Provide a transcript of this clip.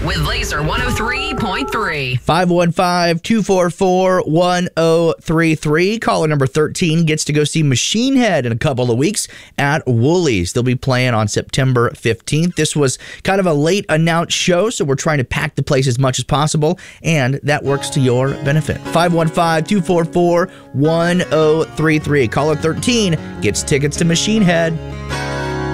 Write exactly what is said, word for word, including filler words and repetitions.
with Laser one oh three point three. five one five, two four four, one oh three three. Caller number thirteen gets to go see Machine Head in a couple of weeks at Woolies. They'll be playing on September fifteenth. This was kind of a late announced show, so we're trying to pack the place as much as possible, and that works to your benefit. five one five, two four four, one oh three three. Caller thirteen gets tickets to Machine Head.